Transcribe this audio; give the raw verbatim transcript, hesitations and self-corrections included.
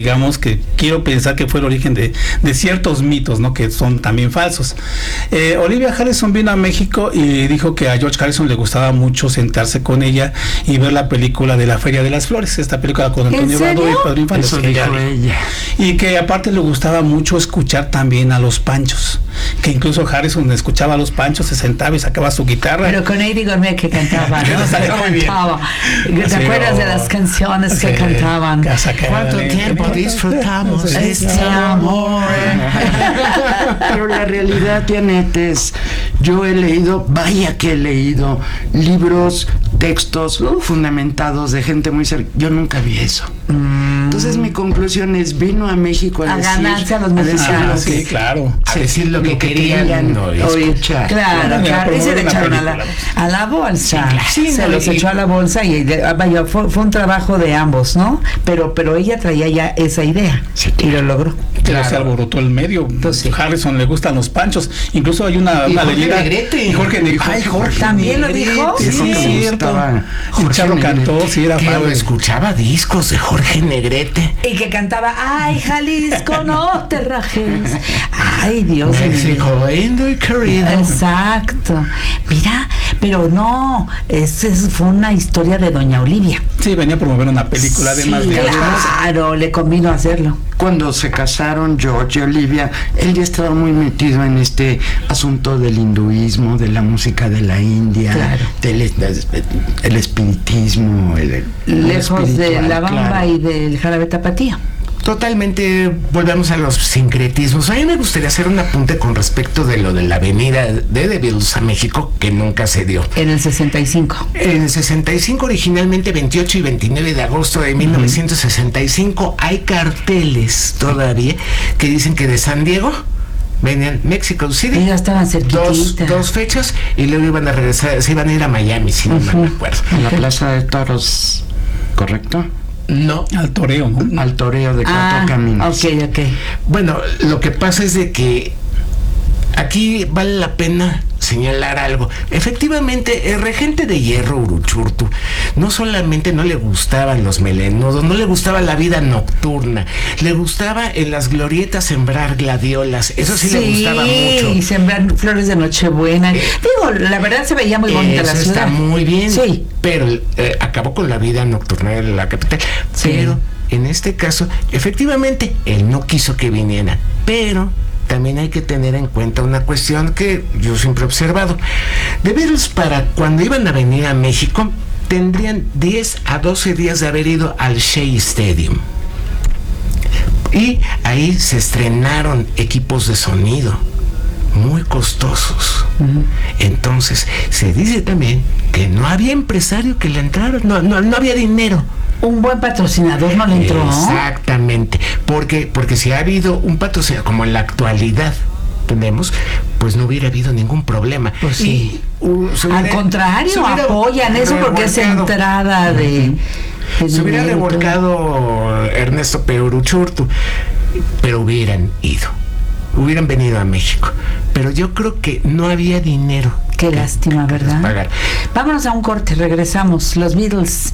digamos que quiero pensar que fue el origen de, de ciertos mitos, ¿no? Que son también falsos. Eh, Olivia Harrison vino a México y dijo que a George Harrison le gustaba mucho sentarse con ella y ver la película de La Feria de las Flores, esta película con Antonio Vado y Pedro Infante. Eso dijo ella. Y que aparte le gustaba mucho escuchar también a los Panchos, que incluso Harrison escuchaba a los Panchos, se sentaba y sacaba su guitarra. Pero con Eddie Gourmet que cantaba, ¿no? Que cantaba. ¿Te sí, acuerdas no. de las canciones sí, que cantaban? ¿Cuánto tiempo disfrutamos sí, este amor? Pero la realidad, Janetes, yo he leído, vaya que he leído libros, textos uh, fundamentados de gente muy cerca. Yo nunca vi eso. Mm. Entonces mi conclusión es, vino a México a, a decir, ganarse a los mexicanos. Ah, sí, claro. A sí, decir lo, lo que, que querían, querían no, escuchar. Claro, claro. Y se le echaron a la, a la bolsa. Sí, claro. sí, se no, los y, echó a la bolsa y vaya, fue, fue un trabajo de ambos, ¿no? Pero pero ella traía ya esa idea sí, claro. y lo logró. Pero claro. se alborotó el medio. Entonces, Harrison le gustan los Panchos. Incluso hay una, una leyenda. Y Jorge Negrete. Ay, Jorge también lo dijo. Sí, sí, sí cierto. El Charro cantó, sí, era padre. Escuchaba discos de Jorge Negrete. Y que cantaba, ay, Jalisco, no te rajes. Ay, Dios. México, lindo y querido. Exacto. Mira, pero no, esa fue una historia de Doña Olivia. Sí, venía a promover una película además sí, de claro, le convino hacerlo. Cuando se casaron George y Olivia, él ya estaba muy metido en este asunto del hinduismo, de la música de la India, claro. del el espiritismo, el, el lejos de la bamba claro. y del jarabe tapatío. Totalmente, volvemos a los sincretismos. A mí me gustaría hacer un apunte con respecto de lo de la venida de The Beatles a México, que nunca se dio. En el sesenta y cinco. En el sesenta y cinco, originalmente veintiocho y veintinueve de agosto de mil novecientos sesenta y cinco, hay carteles todavía que dicen que de San Diego venían Mexico City. Y ya estaban cerquititas. Dos, dos fechas y luego iban a regresar, se iban a ir a Miami, si no uh-huh. me acuerdo. En la Plaza de Toros, ¿correcto? No. Al toreo, ¿no? Al toreo de Cuatro ah, Caminos. Ok, ok. Bueno, lo que pasa es de que aquí vale la pena señalar algo. Efectivamente, el regente de hierro Uruchurtu no solamente no le gustaban los melenudos, no le gustaba la vida nocturna, le gustaba en las glorietas sembrar gladiolas, eso sí, sí le gustaba mucho. Y sembrar flores de Nochebuena. Eh, Digo, la verdad se veía muy bonita la ciudad. Está muy bien, sí. pero eh, acabó con la vida nocturna de la capital. Sí. Pero en este caso, efectivamente, él no quiso que viniera, pero también hay que tener en cuenta una cuestión que yo siempre he observado. The Beatles, para cuando iban a venir a México, tendrían diez a doce días de haber ido al Shea Stadium. Y ahí se estrenaron equipos de sonido muy costosos. Uh-huh. Entonces, se dice también que no había empresario que le entrara, no, no, no había dinero. Un buen patrocinador no le entró, ¿no? Exactamente, porque, porque si ha habido un patrocinador, como en la actualidad tenemos, pues no hubiera habido ningún problema. Pues sí. Y, uh, hubiera, al contrario, apoyan eso porque es entrada de... Uh-huh. Se hubiera revolcado Ernesto Uruchurtu, pero hubieran ido, hubieran venido a México. Pero yo creo que no había dinero. Qué que, lástima, que ¿verdad? Pagar. Vámonos a un corte, regresamos. Los Beatles